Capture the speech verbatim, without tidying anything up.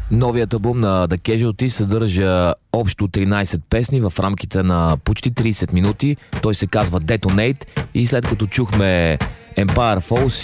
Новият албум на The Casualties съдържа общо тринайсет песни в рамките на почти трийсет минути. Той се казва Detonate и след като чухме Empire Falls